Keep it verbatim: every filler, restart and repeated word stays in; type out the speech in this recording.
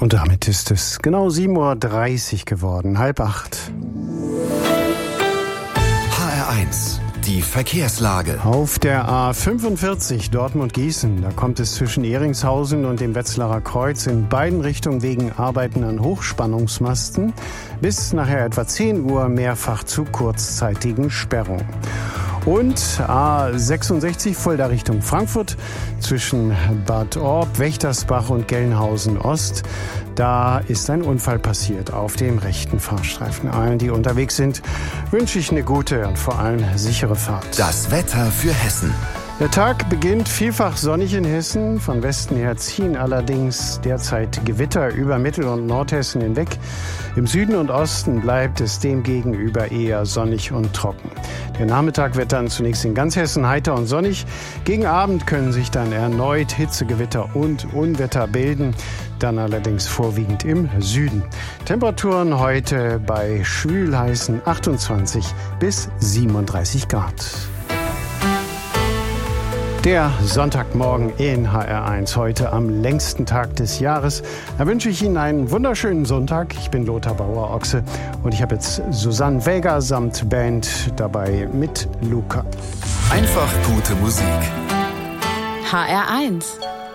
Und damit ist es genau sieben Uhr dreißig geworden, halb acht. H R eins, die Verkehrslage. Auf der A fünfundvierzig Dortmund-Gießen, da kommt es zwischen Ehringshausen und dem Wetzlarer Kreuz in beiden Richtungen wegen Arbeiten an Hochspannungsmasten bis nachher etwa zehn Uhr mehrfach zu kurzzeitigen Sperrungen. Und A sechsundsechzig Fulda Richtung Frankfurt zwischen Bad Orb, Wächtersbach und Gelnhausen Ost. Da ist ein Unfall passiert auf dem rechten Fahrstreifen. Allen, die unterwegs sind, wünsche ich eine gute und vor allem sichere Fahrt. Das Wetter für Hessen. Der Tag beginnt vielfach sonnig in Hessen. Von Westen her ziehen allerdings derzeit Gewitter über Mittel- und Nordhessen hinweg. Im Süden und Osten bleibt es demgegenüber eher sonnig und trocken. Der Nachmittag wird dann zunächst in ganz Hessen heiter und sonnig. Gegen Abend können sich dann erneut Hitzegewitter und Unwetter bilden. Dann allerdings vorwiegend im Süden. Temperaturen heute bei schwülheißen achtundzwanzig bis siebenunddreißig Grad. Der Sonntagmorgen in H R eins, heute am längsten Tag des Jahres. Da wünsche ich Ihnen einen wunderschönen Sonntag. Ich bin Lothar Bauer-Ochse und ich habe jetzt Susanne Vega samt Band dabei mit Luca. Einfach gute Musik. H R eins.